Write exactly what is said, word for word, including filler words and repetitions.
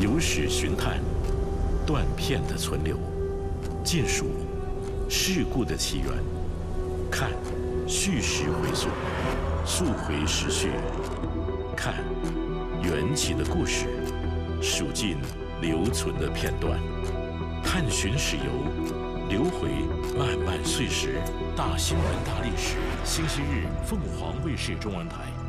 由史寻探，断片的存留，借述事故的起源，看叙事回溯，溯回时序，看缘起的故事，数尽留存的片段，探寻史游，留回漫漫岁时。大新闻大历史，星期日凤凰卫视中文台。